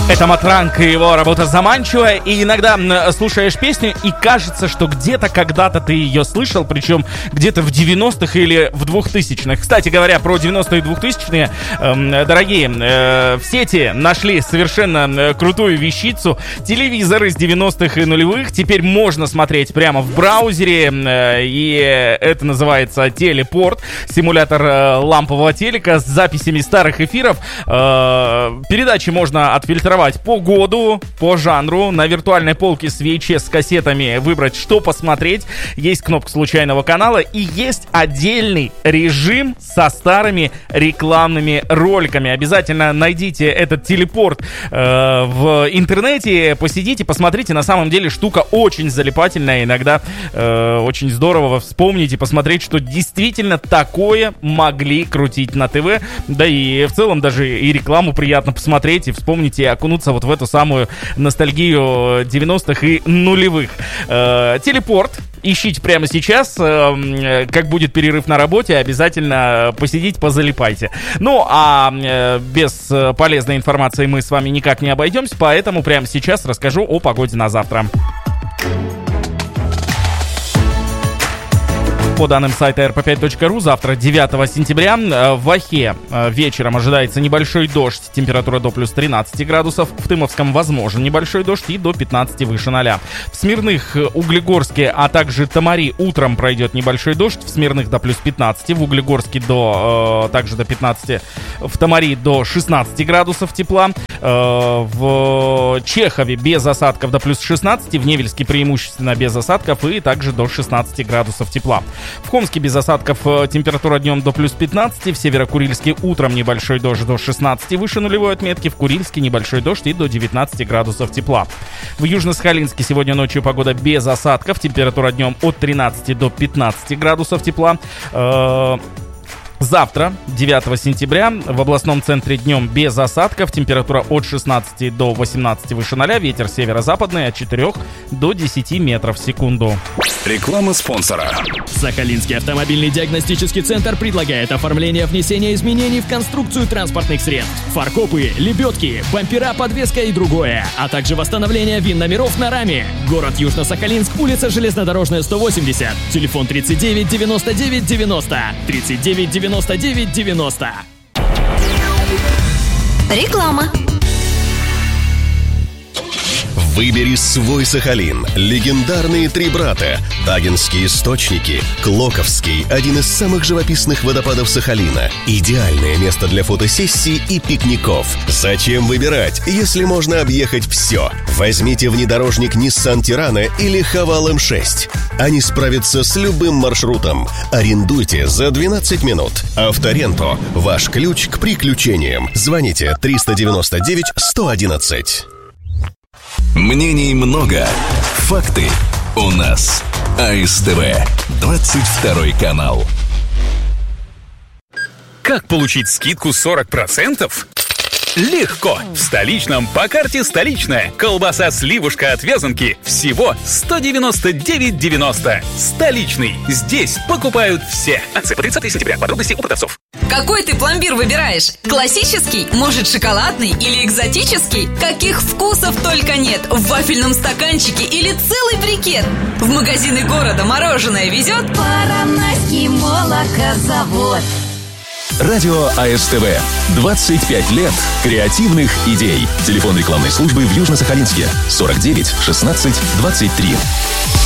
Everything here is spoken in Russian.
Это Матранг и его работа заманчивая. И иногда слушаешь песню, и кажется, что где-то когда-то ты ее слышал, причем где-то в 90-х или в 2000-х. Кстати говоря, про 90-е и 2000-е, дорогие, в сети нашли совершенно крутую вещицу. Телевизор из 90-х и нулевых теперь можно смотреть прямо в браузере. И это называется телепорт. Симулятор лампового телека с записями старых эфиров. Передачи можно отфильтровать по году, по жанру. На виртуальной полке с VHS с кассетами выбрать, что посмотреть. Есть кнопка случайного канала и есть отдельный режим со старыми рекламными роликами. Обязательно найдите этот телепорт в интернете, посидите, посмотрите. На самом деле штука очень залипательная. Иногда очень здорово вспомнить и посмотреть, что действительно такое могли крутить на ТВ. Да и в целом даже и рекламу приятно посмотреть и вспомнить, и окунуться вот в эту самую ностальгию 90-х и нулевых. Телепорт ищите прямо сейчас. Как будет перерыв на работе, обязательно посидите, позалипайте. Ну, а без полезной информации мы с вами никак не обойдемся, поэтому прямо сейчас расскажу о погоде на завтра. По данным сайта rp5.ru, завтра, 9 сентября, в Охе вечером ожидается небольшой дождь, температура до плюс 13 градусов, в Тымовском возможен небольшой дождь и до 15 выше 0. В Смирных, Углегорске, а также Тамари утром пройдет небольшой дождь, в Смирных до плюс 15, в Углегорске также до 15, в Тамари до 16 градусов тепла, в Чехове без осадков до плюс 16, в Невельске преимущественно без осадков и также до 16 градусов тепла. В Хомске без осадков, температура днем до плюс 15, в Северо-Курильске утром небольшой дождь до 16 выше нулевой отметки, в Курильске небольшой дождь и до 19 градусов тепла. В Южно-Сахалинске сегодня ночью погода без осадков, температура днем от 13 до 15 градусов тепла. Завтра, 9 сентября, в областном центре днем без осадков, температура от 16 до 18 выше 0, ветер северо-западный от 4 до 10 метров в секунду. Реклама спонсора. Сахалинский автомобильный диагностический центр предлагает оформление внесения изменений в конструкцию транспортных средств. Фаркопы, лебедки, бампера, подвеска и другое, а также восстановление ВИН-номеров на раме. Город Южно-Сахалинск, улица Железнодорожная, 180, телефон 39 99 90, 39 99 90. Реклама. Выбери свой Сахалин. Легендарные три брата. Тагинские источники. Клоковский – один из самых живописных водопадов Сахалина. Идеальное место для фотосессий и пикников. Зачем выбирать, если можно объехать все? Возьмите внедорожник Nissan Tirana или Haval M6. Они справятся с любым маршрутом. Арендуйте за 12 минут. Авторенто – ваш ключ к приключениям. Звоните 399 111. Мнений много, факты у нас. АСТВ, 22 канал. Как получить скидку 40%? Легко! В столичном по карте «Столичная». Колбаса сливушка от Вязанки всего 199,90. Столичный. Здесь покупают все. Акция по 30 сентября. Подробности у продавцов. Какой ты пломбир выбираешь? Классический? Может, шоколадный или экзотический? Каких вкусов только нет в вафельном стаканчике или целый брикет? В магазины города мороженое везет Поронайский молокозавод. Радио АСТВ. 25 лет креативных идей. Телефон рекламной службы в Южно-Сахалинске 49 16 23.